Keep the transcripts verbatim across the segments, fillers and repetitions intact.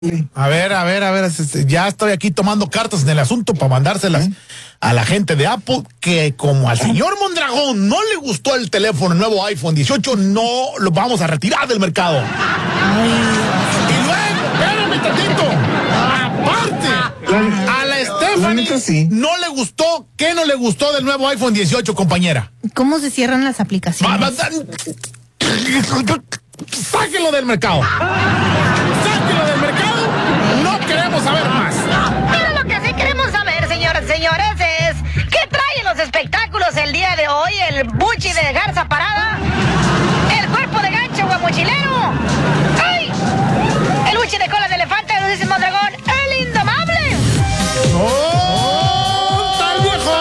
A ver, a ver, a ver, ya estoy aquí tomando cartas en el asunto para mandárselas ¿Eh? a la gente de Apple, que como al señor Mondragón no le gustó el teléfono, el nuevo iPhone dieciocho, no lo vamos a retirar del mercado. Ay. Y luego, espérame tantito, aparte, a la Stephanie la sí. no le gustó, ¿qué no le gustó del nuevo iPhone dieciocho, compañera? ¿Cómo se cierran las aplicaciones? Va, va, sáquelo del mercado. Sáquelo del mercado. No queremos saber más. Pero lo que sí queremos saber, señoras y señores, es ¿qué traen los espectáculos el día de hoy? El buchi de garza parada, el cuerpo de gancho guamochilero, ¡ay! El buchi de cola de elefante, lo dice Mondragón, el indomable. ¡Oh! ¡Tal viejo!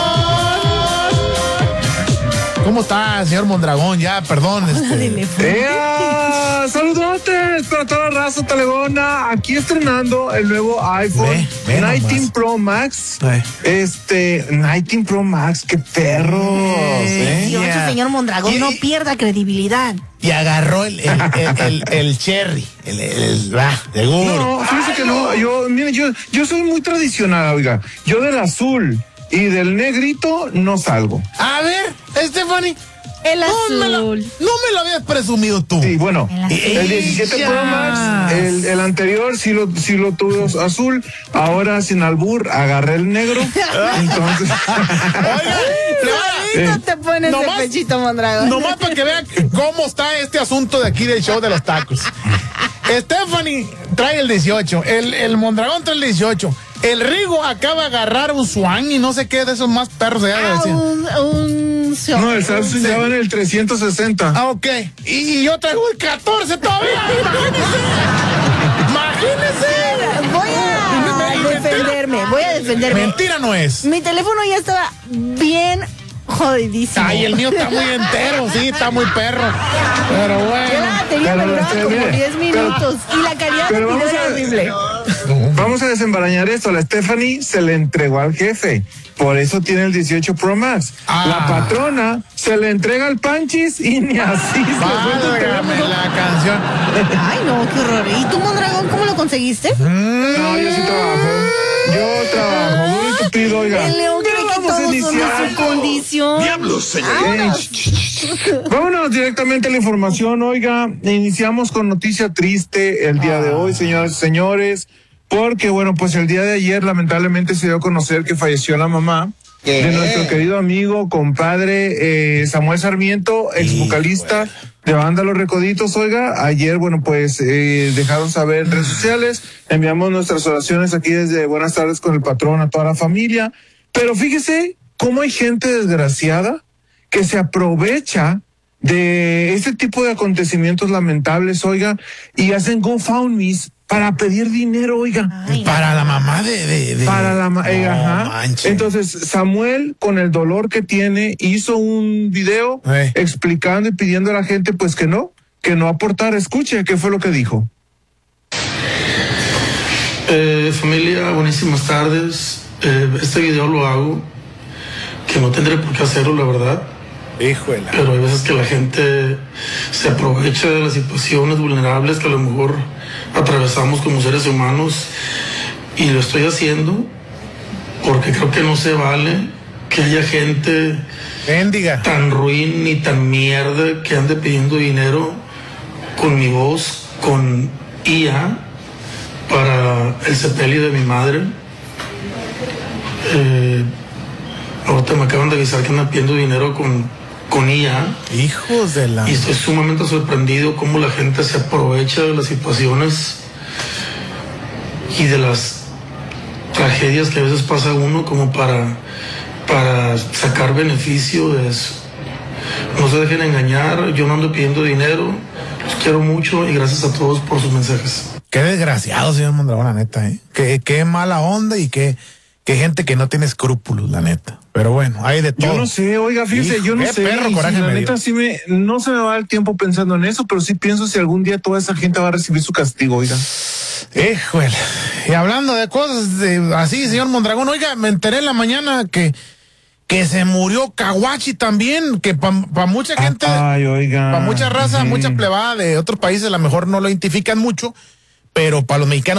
¿Cómo está, señor Mondragón? Ya, perdón. Este... ¡Ea! ¡Saludotes para toda la raza talegona! Aquí estrenando el nuevo iPhone ve, ve diecinueve Pro Max. Ve. Este, diecinueve Pro Max, ¡qué perros! ¿eh? Dios, yeah. Señor Mondragón, y, no pierda credibilidad. Y agarró el, el, el, el, el cherry, el, el, el ah, seguro. No, fíjese que no, yo, mire, yo, yo soy muy tradicional, oiga. Yo del azul y del negrito no salgo. A ver, Stephanie. El azul. No me, la, no me lo habías presumido tú. Sí, bueno, el, el diecisiete Pro Max, el, el anterior sí lo, sí lo tuve azul, ahora sin albur agarré el negro. Entonces. Oiga, te pones nomás, de pechito, Mondragón. Nomás para que vean cómo está este asunto de aquí del show de los tacos. Stephanie trae el dieciocho, el, el Mondragón trae el dieciocho. El Rigo acaba de agarrar un Swan y no sé qué de esos más perros de allá. Ah, un, un No, el Samsung ya va en el trescientos sesenta. Ah, ok. Y, y yo traigo el catorce todavía. Imagínese. Voy a defenderme, voy a defenderme. Mentira no es. Mi teléfono ya estaba bien jodidísimo. Ay, el mío está muy entero, sí, está muy perro. Pero bueno. Ya, tenía como diez minutos y la calidad de video era horrible. Vamos a desembarañar esto. La Stephanie se le entregó al jefe. Por eso tiene el dieciocho Pro Max. Ah. La patrona se le entrega al Panchis y ni así. Válgame la canción. Ay, no, qué horror. ¿Y tú, Mondragón, cómo lo conseguiste? Mm. No, yo sí trabajo. Yo trabajo. Muy tupido, oiga. El león cree que todos somos su condición. Diablos, señor. Vámonos. Vámonos directamente a la información, oiga. Iniciamos con noticia triste el día ah. de hoy, señoras y señores. Porque, bueno, pues el día de ayer lamentablemente se dio a conocer que falleció la mamá ¿Qué? de nuestro querido amigo, compadre, eh, Samuel Sarmiento, ex vocalista sí, bueno. de Banda Los Recoditos. Oiga, ayer, bueno, pues eh, dejaron saber en redes sociales, enviamos nuestras oraciones aquí desde Buenas Tardes con el Patrón a toda la familia. Pero fíjese cómo hay gente desgraciada que se aprovecha de este tipo de acontecimientos lamentables, oiga, y hacen GoFundMes para pedir dinero, oiga. Ay, para la mamá de... de, de... Para la mamá, eh, no, ajá. Manche. Entonces, Samuel, con el dolor que tiene, hizo un video eh. explicando y pidiendo a la gente, pues que no, que no aportara. Escuche, ¿qué fue lo que dijo? Eh, familia, buenísimas tardes. Eh, este video lo hago, que no tendré por qué hacerlo, la verdad. Híjole. Pero hay veces que la gente se aprovecha de las situaciones vulnerables que a lo mejor atravesamos como seres humanos, y lo estoy haciendo porque creo que no se vale que haya gente Bendiga. tan ruin y tan mierda que ande pidiendo dinero con mi voz, con I A, para el sepelio de mi madre. Eh, ahorita me acaban de avisar que andan pidiendo dinero con con I A. Hijos de la... Y estoy sumamente sorprendido cómo la gente se aprovecha de las situaciones y de las tragedias que a veces pasa uno como para, para sacar beneficio de eso. No se dejen engañar, yo no ando pidiendo dinero, los quiero mucho y gracias a todos por sus mensajes. Qué desgraciado, señor Mondragón, la neta, ¿eh? Qué, qué mala onda y qué... que gente que no tiene escrúpulos, la neta. Pero bueno, hay de todo. Yo no sé, oiga, fíjese, Hijo, yo no sé. Perro, coraje si, la me neta, sí me, no se me va el tiempo pensando en eso, pero sí pienso si algún día toda esa gente va a recibir su castigo, oiga. Híjole. Y hablando de cosas de, así, señor Mondragón, oiga, me enteré en la mañana que, que se murió Caguachi también, que para pa mucha gente, ay, oiga. para mucha raza, sí. mucha plebada de otros países, a lo mejor no lo identifican mucho, pero para los mexicanos